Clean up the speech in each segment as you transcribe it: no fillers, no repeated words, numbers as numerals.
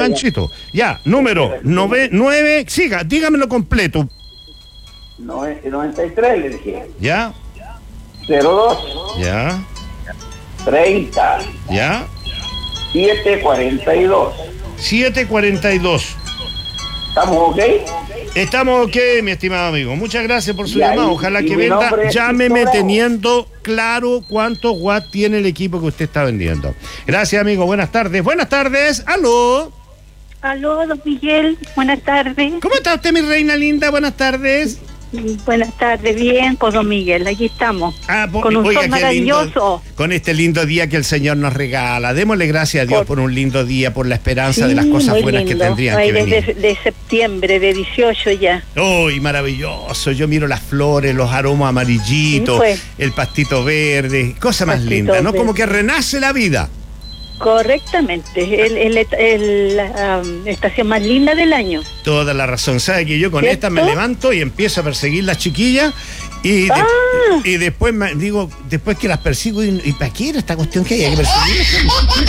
ganchito. Ya, número 9, siga, dígamelo completo. 93 le dije. Ya, 02 ya, 30 ya. 742. 7:42. ¿Estamos ok? Estamos ok, mi estimado amigo. Muchas gracias por su Ya, llamada. y- Ojalá y que mi venda. nombre es Llámeme Víctor Bravo. teniendo claro cuántos watts tiene el equipo que usted está vendiendo. Gracias, amigo. Buenas tardes. Buenas tardes. Aló. Aló, don Miguel, buenas tardes. ¿Cómo está usted, mi reina linda? Buenas tardes. Buenas tardes, bien, pues don Miguel, aquí estamos. Con Con un sol qué maravilloso. lindo, con este lindo día que el Señor nos regala. Démosle gracias a Dios por un lindo día, por la esperanza de las cosas muy buenas lindo. que tendrían Ay, que venir. de septiembre, de 18 ya. ¡Uy, maravilloso! Yo miro las flores, los aromas amarillitos, Sí, pues. el pastito verde, cosa más Pastito linda, ¿no? verde. Como que renace la vida. Correctamente, la estación más linda del año. Toda la razón. ¿Sabe que yo con ¿Cierto? esta me levanto y empiezo a perseguir las chiquillas y, y después digo, después que las persigo y ¿para qué era esta cuestión que hay que perseguir?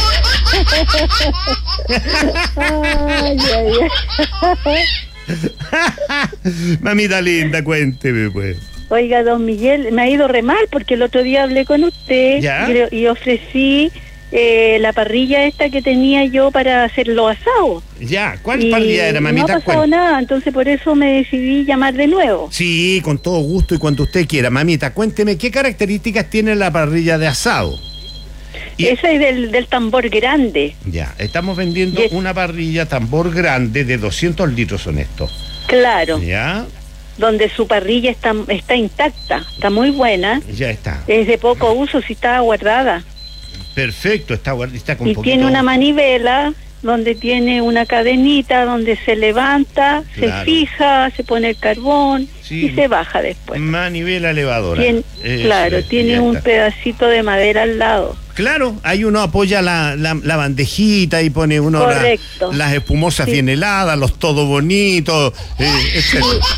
Ay, ay, ay. Mamita linda, cuénteme pues. Oiga, don Miguel, me ha ido re mal porque el otro día hablé con usted ¿Ya? y ofrecí la parrilla esta que tenía yo para hacer los asados. Ya, ¿cuál Y parrilla era, mamita? no ha pasado Cuénteme. nada, entonces por eso me decidí llamar de nuevo. Sí, con todo gusto y cuando usted quiera. Mamita, cuénteme, ¿qué características tiene la parrilla de asado? Y- Esa es del tambor grande, Ya, estamos vendiendo Yes. una parrilla tambor grande de 200 litros, son estos. claro, Ya, donde su parrilla está intacta, está muy buena, ya está. es de poco uso, si está guardada. Perfecto, está con Y poquito. tiene una manivela donde tiene una cadenita donde se levanta, Claro. se fija, se pone el carbón Sí. y se baja después. Manivela elevadora. Claro, Eso, tiene ya un está. pedacito de madera al lado. Claro, ahí uno apoya la bandejita y pone uno Correcto. las espumosas Sí. bien heladas, los todo bonitos, etc.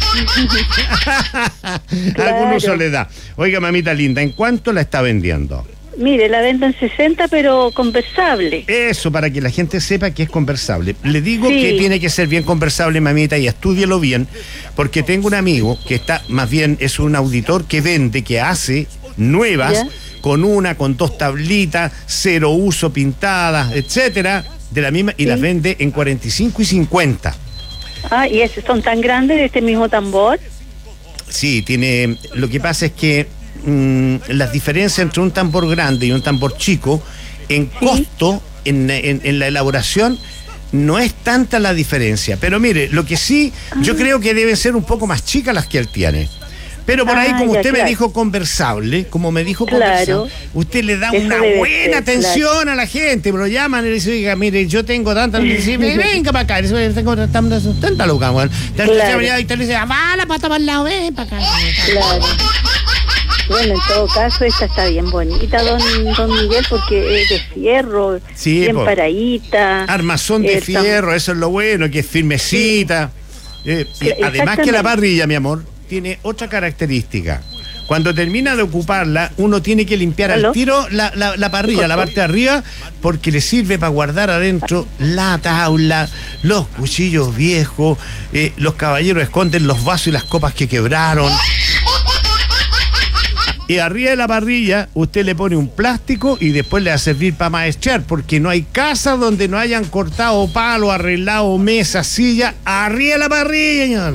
Claro. Algún uso le da. Oiga, mamita linda, ¿en cuánto la está vendiendo? Mire, la vendo en 60, pero conversable. Eso, para que la gente sepa que es conversable. Le digo Sí. que tiene que ser bien conversable, mamita, y estúdielo bien, porque tengo un amigo que está, más bien es un auditor que vende, que hace nuevas, ¿Ya? con 2 tablitas, 0 uso pintadas, etcétera, de la misma, y Sí. las vende en 45 y 50. Ah, ¿y son tan grandes de este mismo tambor? Sí, tiene. Lo que pasa es que las diferencias entre un tambor grande y un tambor chico, en costo, en la elaboración, no es tanta la diferencia. Pero mire, lo que sí, yo creo que deben ser un poco más chicas las que él tiene. Pero por ahí, como ya, usted me claro. dijo conversable, Claro. usted le da Eso una debe buena ser, atención a la gente, pero lo llaman y le dicen, oiga, mire, yo tengo tantas, y dice, venga para acá, y dice, tengo tantas lucas, weón. Claro. Y usted le dice, va la pata para el lado, ven para acá. Claro. Bueno, en todo caso, esta está bien bonita, don Miguel, porque es de fierro, Sí, bien po. paradita. Armazón de fierro, eso es lo bueno, que es firmecita. Y además que la Exactamente. parrilla, mi amor, tiene otra característica. Cuando termina de ocuparla, uno tiene que limpiar al ¿Aló? tiro la parrilla, la parte de arriba, porque le sirve para guardar adentro la tabla, los cuchillos viejos, los caballeros esconden los vasos y las copas que quebraron. Y arriba de la parrilla usted le pone un plástico y después le va a servir para maestrear, porque no hay casa donde no hayan cortado palo, arreglado mesa, silla, arriba de la parrilla, señor.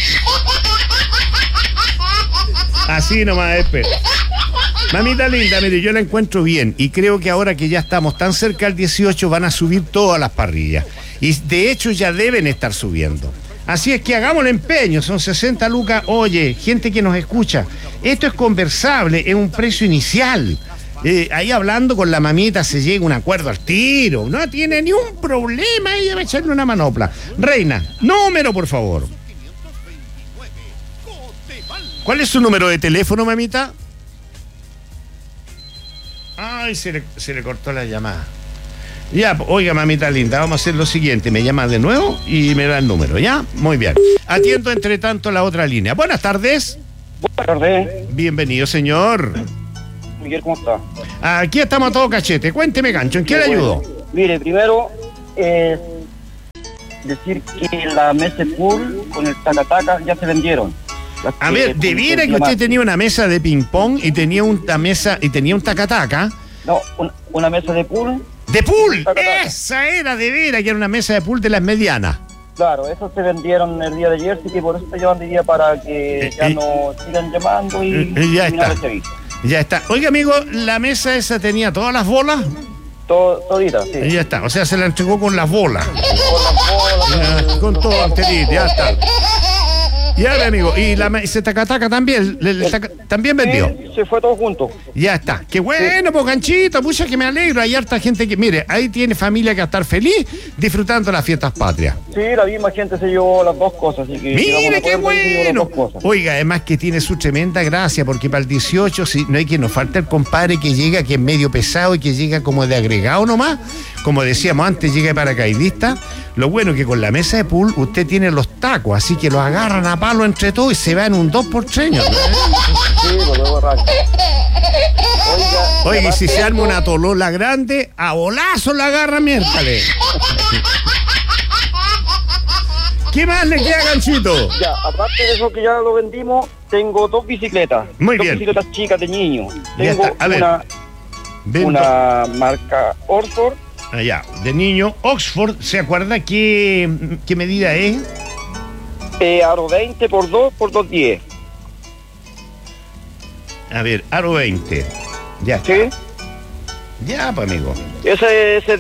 Así nomás, espera. Mamita linda, mire, yo la encuentro bien y creo que ahora que ya estamos tan cerca del 18 van a subir todas las parrillas. Y de hecho ya deben estar subiendo. Así es que hagamos el empeño, son 60 lucas. Oye, gente que nos escucha, esto es conversable, es un precio inicial. Ahí hablando con la mamita se llega a un acuerdo al tiro, no tiene ni un problema, ella va a echarle una manopla. Reina, número por favor. ¿Cuál es su número de teléfono, mamita? Ay, se le cortó la llamada. Ya, oiga, mamita linda, vamos a hacer lo siguiente. Me llama de nuevo y me da el número, ¿ya? Muy bien. Atiendo, entre tanto, la otra línea. Buenas tardes. Buenas tardes. Bienvenido, señor. Miguel, ¿cómo está? Aquí estamos a todo cachete. Cuénteme, gancho, ¿en qué le ayudo? Mire, primero, decir que la mesa pool con el taca-taca ya se vendieron. A ver, debiera que usted tenía una mesa de ping-pong y tenía una mesa y tenía un taca-taca. No, una mesa de pool. ¡De pool! Taca-taca. Esa era de veras, que era una mesa de pool de las medianas. Claro, esos se vendieron el día de ayer, así que por eso te llevan de día para que ya no sigan llamando y ya terminar está. ese aviso. Ya está. Oiga, amigo, ¿la mesa esa tenía todas las bolas? Todita, sí. Ya está. O sea, se la entregó con las bolas. Con las bolas, Ya, con todo enterito, ya está. Ya, mi amigo. ¿Y ese taca-taca también? ¿También vendió? Sí, se fue todo junto. Ya está. Qué bueno, pues ganchito, pucha que me alegro. Hay harta gente que, mire, ahí tiene familia que va a estar feliz disfrutando las fiestas patrias. Sí, la misma gente se llevó las dos cosas, así que... Mire, qué llegamos a acuerdo y se llevó las bueno. dos cosas. Oiga, además que tiene su tremenda gracia, porque para el 18, si no hay que nos falta el compadre que llega, que es medio pesado y que llega como de agregado nomás. Como decíamos antes, llega de paracaidista. Lo bueno es que con la mesa de pool usted tiene los tacos, así que los agarran a palo entre todos y se va en un 2x3. ¿No? Sí, lo debo arrancar. Oiga, y si se arma una una tolola grande, a bolazo la agarra miércoles. ¿Qué más le queda, ganchito? Ya, aparte de eso que ya lo vendimos, tengo dos bicicletas. Muy dos bien. bicicletas chicas de niño. Ya Tengo está. A ver. una marca Oxford, Allá, de niño, Oxford, ¿se acuerda qué medida es? aro 20 por 2 por 210. A ver, aro 20. Ya está. ¿Sí? Ya, pues, amigo. Ese es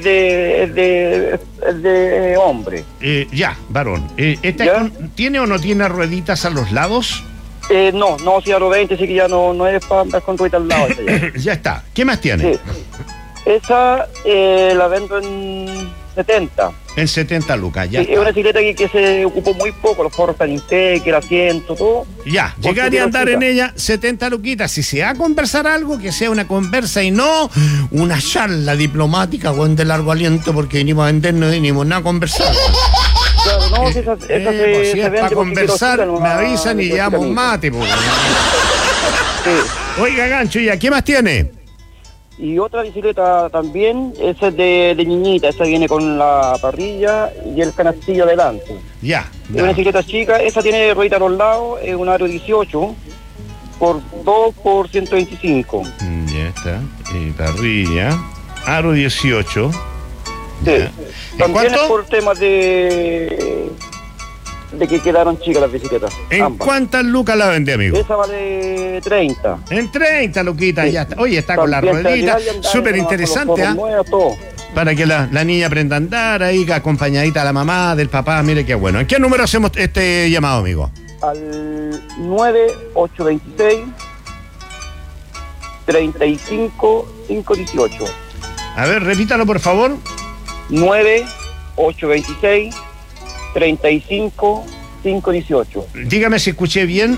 de hombre. Ya, varón. ¿Esta ¿Ya? tiene o no tiene rueditas a los lados? No, si aro 20, sí que ya no es para andar con ruedita al lado. esa ya. Ya está. ¿Qué más tiene? Sí. Esa la vendo en 70. En 70 lucas, ya Sí, es una está. bicicleta que se ocupó muy poco, los forros están intactos, el asiento, todo. Ya, Porque llegar y tiene andar chica. en ella, 70 luquitas. Si se va a conversar algo, que sea una conversa y no una charla diplomática o de largo aliento, porque venimos a vender, no venimos nada a conversar. Claro, no, si esa Pues, se si es vende para porque conversar, quiero chica, me avisan y quiero llevamos chica, mate. Pues. Sí. Oiga, gancho, ¿ya qué más tiene? Y otra bicicleta también, esa es de niñita, esa viene con la parrilla y el canastillo adelante. Ya. Es una bicicleta chica, esa tiene ruedita a los lados, es un aro 18 por 2 por 125. Ya está. Parrilla. Aro 18. Sí. Ya. ¿En También es cuánto? por temas de que quedaron chicas las bicicletas. ¿En ambas. cuántas lucas la vende, amigo? Esa vale 30. En 30 luquitas, Sí. ya está. Oye, está con la También ruedita. te ayudan, Súper nomás con los interesante, forros ¿ah? nuevos, todo. Para que la niña aprenda a andar ahí, acompañadita de la mamá, del papá. Mire qué bueno. ¿En qué número hacemos este llamado, amigo? Al 9826 35518. A ver, repítalo, por favor. 9826 35518. Dígame si escuché bien.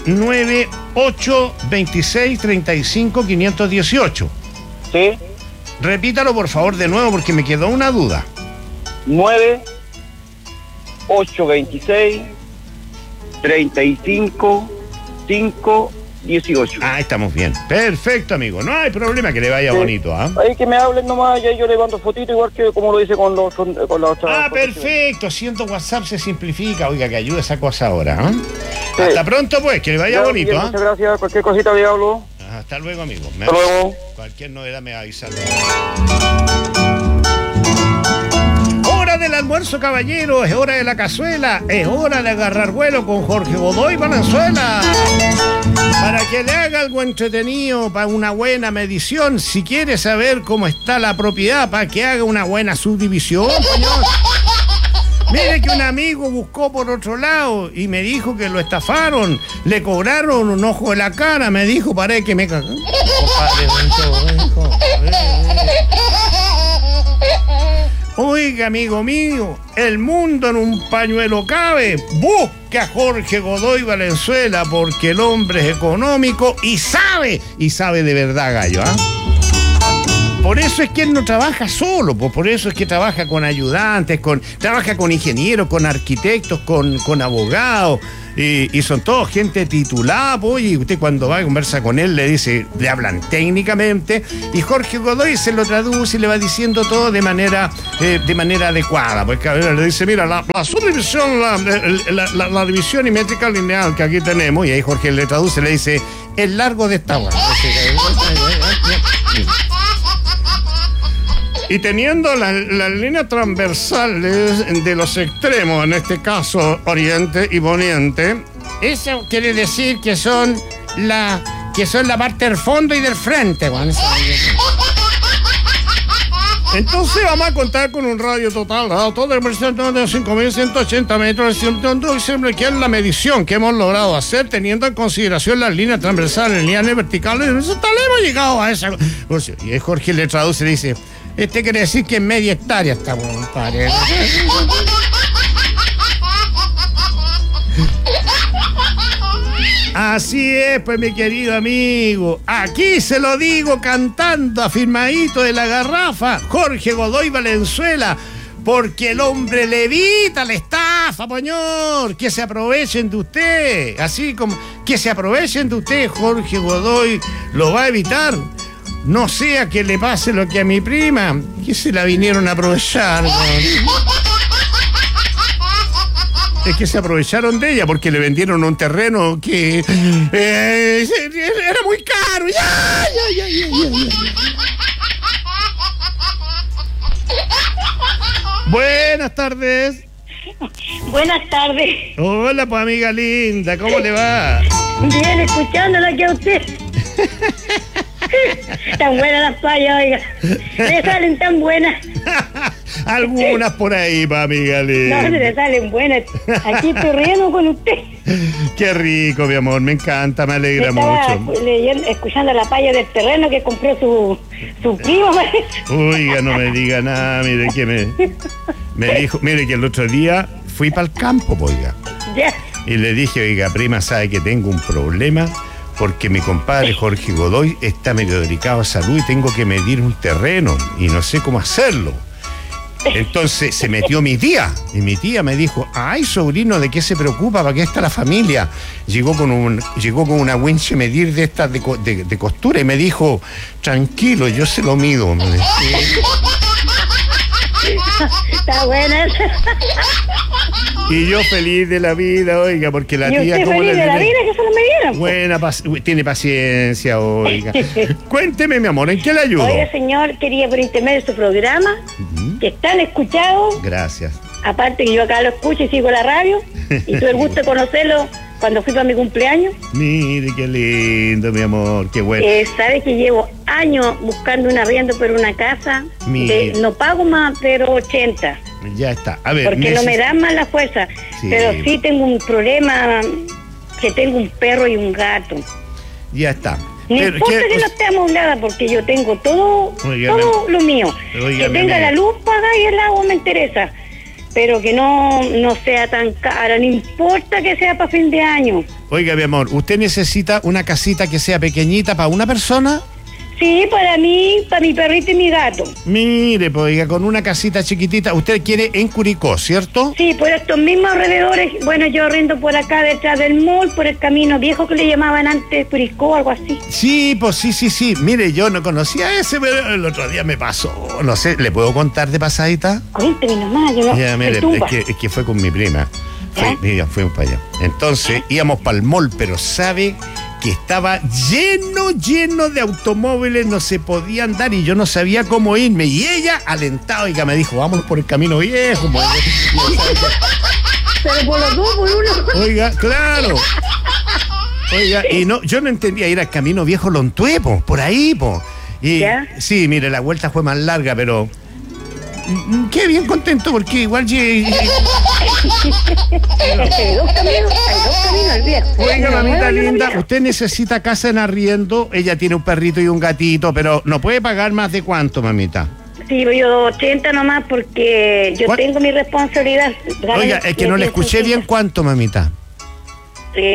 982635 ¿Sí? Repítalo, por favor, de nuevo, porque me quedó una duda. 9826 35518. Ah, estamos bien. Perfecto, amigo. No hay problema, que le vaya Sí. bonito, ¿ah? Ahí que me hablen nomás, ya yo le mando fotito igual que como lo hice con la otra. Ah, perfecto. Siendo WhatsApp se simplifica. Oiga, que ayude esa cosa ahora, ¿ah? Sí. Hasta pronto, pues, que le vaya Ya, bonito, bien, ¿ah? muchas gracias, cualquier cosita le hablo. Hasta luego, amigo. Hasta luego. Cualquier novedad me va a avisar. Hora del almuerzo, caballero. Es hora de la cazuela. Es hora de agarrar vuelo con Jorge Godoy Valenzuela. Para que le haga algo entretenido, para una buena medición. Si quiere saber cómo está la propiedad, para que haga una buena subdivisión, señor. Mire que un amigo buscó por otro lado y me dijo que lo estafaron. Le cobraron un ojo de la cara. Me dijo, parece que me cagó. Oiga, amigo mío, el mundo en un pañuelo cabe. Busca a Jorge Godoy Valenzuela porque el hombre es económico y sabe de verdad, gallo, ¿ah? Por eso es que él no trabaja solo, pues por eso es que trabaja con ayudantes, trabaja con ingenieros, con arquitectos, con abogados, y son todos gente titulada, pues, y usted cuando va a conversar con él le hablan técnicamente, y Jorge Godoy se lo traduce y le va diciendo todo de manera adecuada. Pues le dice, mira, la subdivisión, la división métrica lineal que aquí tenemos, y ahí Jorge le traduce, le dice, el largo de esta hora. Y teniendo las líneas transversales de los extremos, en este caso oriente y poniente, eso quiere decir que son la parte del fondo y del frente, bueno. Entonces vamos a contar con un radio total, todo de 5.180 metros, que es la medición que hemos logrado hacer teniendo en consideración las líneas transversales, líneas verticales. Nosotros hemos llegado a esa. Y Jorge le traduce y dice, quiere decir que en media hectárea está, compadre. Así es, pues, mi querido amigo. Aquí se lo digo cantando, afirmadito de la garrafa, Jorge Godoy Valenzuela, porque el hombre le evita la estafa, señor. Que se aprovechen de usted. Así como que se aprovechen de usted, Jorge Godoy lo va a evitar. No sea que le pase lo que a mi prima, que se la vinieron a aprovechar. Es que se aprovecharon de ella porque le vendieron un terreno que era muy caro. Ya. Buenas tardes. Buenas tardes. Hola, pues, amiga linda, ¿cómo le va? Bien, escuchándola que a usted. Tan buenas las payas, oiga. Le salen tan buenas. Algunas por ahí, pa, amiga linda. No, se le salen buenas. Aquí estoy riendo con usted. Qué rico, mi amor, me encanta, me alegra mucho. Escuchando la paya del terreno que compró su primo, parece. Oiga, no me diga nada, mire que me dijo, mire que el otro día fui para el campo, oiga. Ya. Y le dije, oiga, prima, sabe que tengo un problema porque mi compadre Jorge Godoy está medio delicado de salud y tengo que medir un terreno y no sé cómo hacerlo. Entonces se metió mi tía y mi tía me dijo, ay, sobrino, ¿de qué se preocupa? ¿Para qué está la familia? Llegó con una winche medir de estas de costura y me dijo, tranquilo, yo se lo mido. Está buena esa. Y yo feliz de la vida, oiga, porque la tía... ¿Y usted feliz de la vida que se lo midieron? Buena, tiene paciencia, oiga. Cuénteme, mi amor, ¿en qué le ayudo? Oiga, señor, quería por intermedio de su programa, que están escuchados. Gracias. Aparte que yo acá lo escucho y sigo la radio, y tuve el gusto de conocerlo cuando fui para mi cumpleaños. Mire, qué lindo, mi amor, qué bueno. Sabe que llevo años buscando un arriendo por una casa, no pago más, pero 80. Ya está. A ver, porque no me dan más la fuerza, sí. Pero sí tengo un problema, que tengo un perro y un gato. Ya está. No importa que no esté amoblada, porque yo tengo todo lo mío. Que tenga la luz pagada y el agua me interesa, pero que no sea tan cara, no importa que sea para fin de año. Oiga, mi amor, ¿usted necesita una casita que sea pequeñita para una persona? Sí, para mí, para mi perrito y mi gato. Mire, pues, oiga, con una casita chiquitita, usted quiere en Curicó, ¿cierto? Sí, por estos mismos alrededores. Bueno, yo rindo por acá detrás del mall, por el camino viejo que le llamaban antes Curicó, algo así. Sí, pues sí. Mire, yo no conocía ese, pero el otro día me pasó. No sé, ¿le puedo contar de pasadita? Cuénteme nomás, yo no. Ya, mire, es que fue con mi prima. Fuimos para allá. Entonces, íbamos para el mall, pero ¿sabe? Que estaba lleno de automóviles, no se podía andar y yo no sabía cómo irme. Y ella, alentada, oiga, me dijo, vámonos por el camino viejo. Pero por los dos, por uno. Oiga, claro. Oiga, y no, yo no entendía ir al camino viejo Lontué, por ahí, po. Y ¿ya? Sí, mire, la vuelta fue más larga, pero... Qué bien contento porque igual llegué. Hay dos caminos al viejo. Oiga, mamita linda, usted necesita casa en arriendo. Ella tiene un perrito y un gatito, pero no puede pagar más de cuánto, mamita. Sí, yo 80 nomás porque yo tengo mi responsabilidad. Oiga, es que no le escuché bien cuánto, mamita.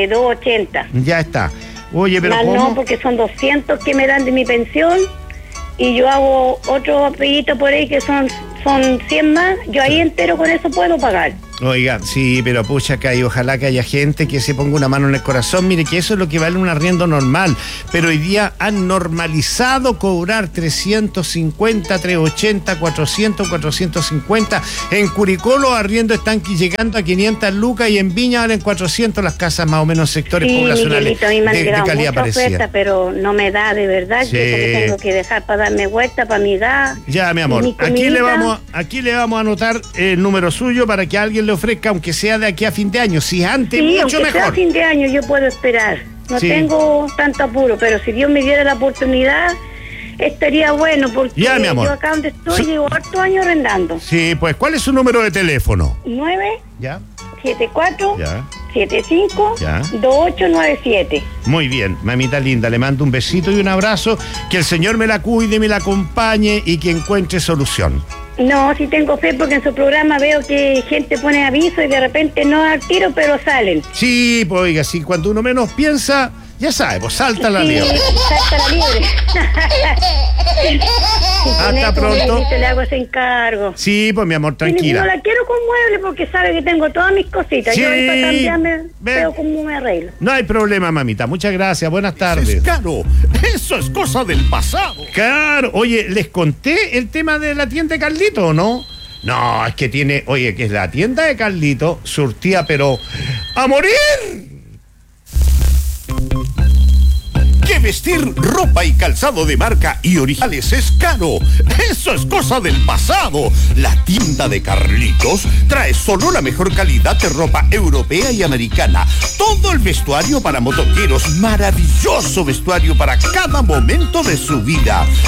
280. Ya está. Oye, pero más ¿cómo? No, porque son 200 que me dan de mi pensión. y yo hago otro apellito por ahí que son 100 más, yo ahí entero con eso puedo pagar. Oiga, sí, pero pucha acá y ojalá que haya gente que se ponga una mano en el corazón. Mire que eso es lo que vale un arriendo normal, pero hoy día han normalizado cobrar 350, 380, 400, 450. En Curicó los arriendos están llegando a 500 lucas y en Viña valen 400 las casas más o menos sectores poblacionales Miguelito, a mí me han de llegado calidad mucha parecida. oferta, pero no me da de verdad, Sí. que tengo que dejar para darme vuelta para mi gas. Ya, mi amor, aquí le vamos a anotar el número suyo para que alguien le ofrezca, aunque sea de aquí a fin de año. Si antes, Sí, mucho aunque sea mejor. a fin de año yo puedo esperar. No Sí. tengo tanto apuro, pero si Dios me diera la oportunidad, estaría bueno, porque Ya, mi amor. yo acá donde estoy llevo hartos años arrendando. Sí, pues, ¿cuál es su número de teléfono? 974 Ya. 75 Ya. 2897. Muy bien, mamita linda, le mando un besito y un abrazo. Que el Señor me la cuide, me la acompañe y que encuentre solución. No, sí tengo fe porque en su programa veo que gente pone aviso y de repente no al tiro, pero salen. Sí, pues oiga, sí, cuando uno menos piensa, ya sabe, pues salta la liebre. Salta la liebre. Hasta pronto. Le hago ese encargo. Sí, pues mi amor, No tranquila. la quiero con mueble porque sabe que tengo todas mis cositas. Sí. Yo ahí para cambiarme, Ve. veo cómo me arreglo. No hay problema, mamita. Muchas gracias, buenas Es tardes. caro. Eso es cosa del pasado. Claro, oye, ¿les conté el tema de la tienda de Carlito o no? No, es que tiene, oye, que es la tienda de Carlito, surtía, pero ¡a morir! Que vestir ropa y calzado de marca y originales es caro. Eso es cosa del pasado. La tienda de Carlitos trae solo la mejor calidad de ropa europea y americana. Todo el vestuario para motoqueros. Maravilloso vestuario para cada momento de su vida.